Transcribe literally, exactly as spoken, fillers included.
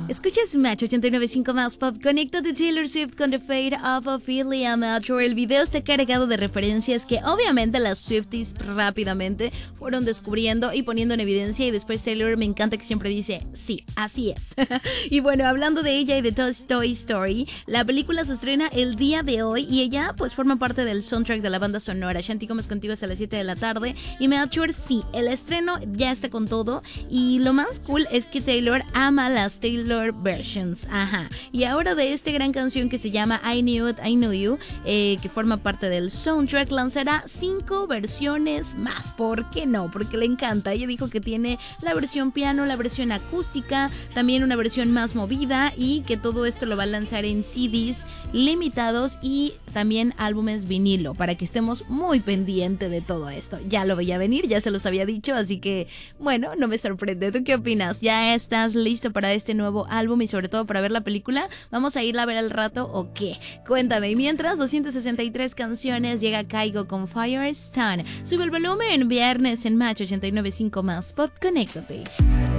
Escuchas Match ochenta y nueve punto cinco más Pop. Conecta de Taylor Swift con The Fate of Ophelia Metro. El video está cargado de referencias que obviamente las Swifties rápidamente fueron descubriendo y poniendo en evidencia, y después Taylor me encanta que siempre dice sí, así es. Y bueno, hablando de ella y de Toy Story, la película se estrena el día de hoy y ella pues forma parte del soundtrack de la banda sonora. Shanti Gómez contigo hasta las siete de la tarde. Y Metro, sí, el estreno ya está con todo, y lo más cool es que Taylor ama las Taylor Versions, ajá. Y ahora de esta gran canción que se llama I Knew It, I Knew You, eh, que forma parte del soundtrack, lanzará cinco versiones más. ¿Por qué no? Porque le encanta. Ella dijo que tiene la versión piano, la versión acústica, también una versión más movida, y que todo esto lo va a lanzar en C Ds limitados y también álbumes vinilo, para que estemos muy pendientes de todo esto. Ya lo veía venir, ya se los había dicho, así que bueno, no me sorprende. ¿Tú qué opinas? ¿Ya estás listo para este nuevo álbum y sobre todo para ver la película? ¿Vamos a irla a ver al rato o qué? Cuéntame. Y mientras, doscientas sesenta y tres canciones, llega Kygo con Firestone. Sube el volumen, viernes en Match ochenta y nueve punto cinco más Pop. Conéctate.